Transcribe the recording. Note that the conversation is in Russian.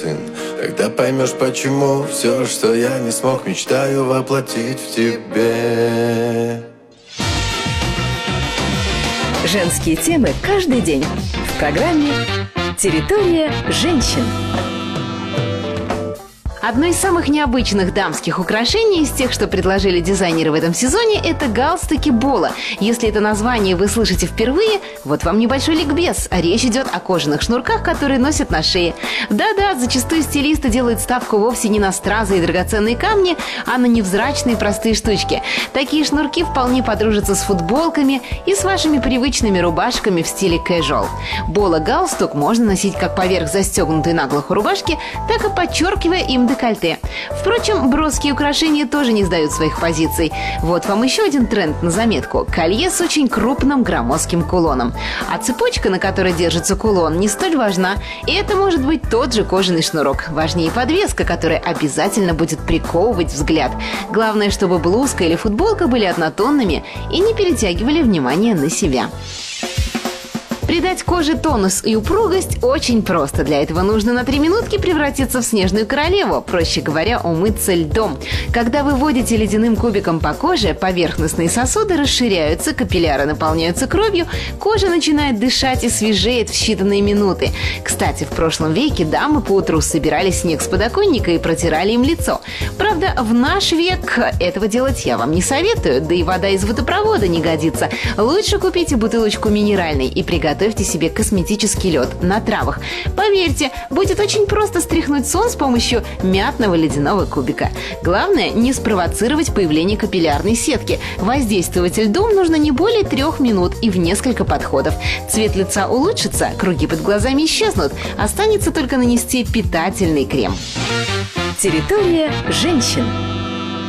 сын. Тогда поймешь, почему все, что я не смог, мечтаю воплотить в тебе. Женские темы каждый день в программе «Территория женщин». Одно из самых необычных дамских украшений из тех, что предложили дизайнеры в этом сезоне, это галстуки Бола. Если это название вы слышите впервые, вот вам небольшой ликбез. Речь идет о кожаных шнурках, которые носят на шее. Да-да, зачастую стилисты делают ставку вовсе не на стразы и драгоценные камни, а на невзрачные простые штучки. Такие шнурки вполне подружатся с футболками и с вашими привычными рубашками в стиле casual. Бола-галстук можно носить как поверх застегнутой наглухо рубашки, так и подчеркивая им декольте. Впрочем, броские украшения тоже не сдают своих позиций. Вот вам еще один тренд на заметку. Колье с очень крупным громоздким кулоном. А цепочка, на которой держится кулон, не столь важна. И это может быть тот же кожаный шнурок. Важнее подвеска, которая обязательно будет приковывать взгляд. Главное, чтобы блузка или футболка были однотонными и не перетягивали внимание на себя. Придать коже тонус и упругость очень просто. Для этого нужно на 3 минутки превратиться в снежную королеву, проще говоря, умыться льдом. Когда вы водите ледяным кубиком по коже, поверхностные сосуды расширяются, капилляры наполняются кровью, кожа начинает дышать и свежеет в считанные минуты. Кстати, в прошлом веке дамы поутру собирали снег с подоконника и протирали им лицо. Правда, в наш век этого делать я вам не советую, да и вода из водопровода не годится. Лучше купите бутылочку минеральной и приготовьте себе косметический лед на травах. Поверьте, будет очень просто стряхнуть сон с помощью мятного ледяного кубика. Главное, не спровоцировать появление капиллярной сетки. Воздействовать льдом нужно не более 3 минут и в несколько подходов. Цвет лица улучшится, круги под глазами исчезнут. Останется только нанести питательный крем. Территория женщин.